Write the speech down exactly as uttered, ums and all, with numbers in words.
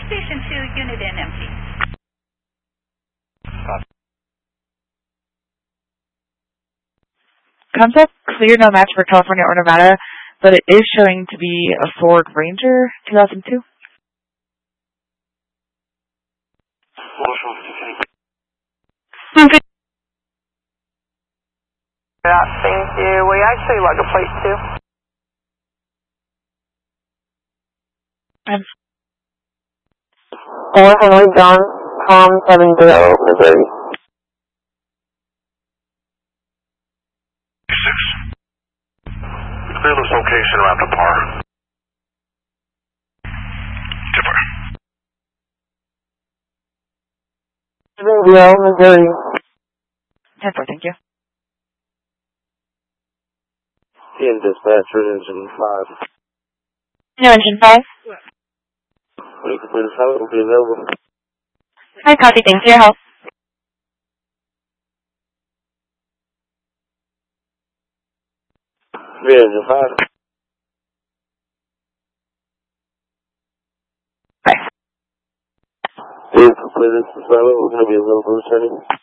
Station two, unit in empty. Concept clear, no match for California or Nevada, but it is showing to be a Ford Ranger two thousand two. Okay. Yeah, thank you. Will you actually lug a plate too? I'm Four Henry John, Tom seven zero, Missouri. Six. Clear this location around the par. Tipper. seven zero, Missouri. ten four, thank you. In dispatcher, engine five. No, engine five. When you complete the pilot, will be available. Hi, copy, thanks for your help. Three engine five. Bye. Please complete this pilot, we're going to be available returning.